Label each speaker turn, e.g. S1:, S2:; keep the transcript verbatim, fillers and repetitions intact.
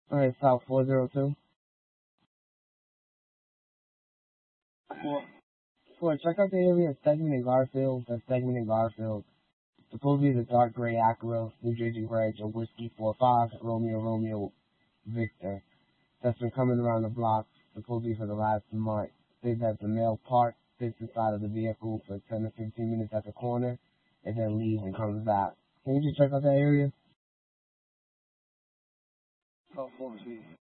S1: Alright, South four zero two. Four, four, check out the area of Segment and Garfield. That's Segment and Garfield. Supposedly the dark gray Acura, New Jersey Reg, a Whiskey four five, Romeo Romeo Victor. That's been coming around the block supposedly for the last month. They that the male park sits inside of the vehicle for ten to fifteen minutes at the corner and then leaves and comes back. Can you just check out that area? Oh, four, please.